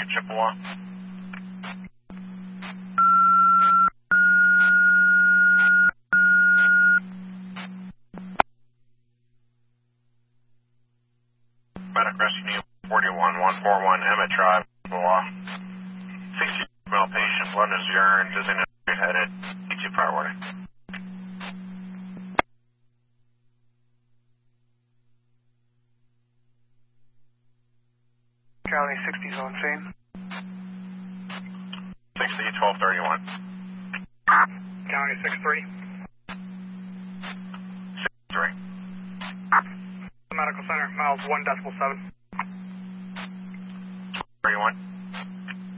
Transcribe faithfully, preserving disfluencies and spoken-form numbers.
Chippewa. Medic Rescue forty-one one four one Emmett Drive, Chippewa. sixty male patient, blood in his urine, dizziness, headed, E two priority. County sixty's on scene. sixty, twelve thirty-one. County six three. six three. Medical center, miles one decimal seven.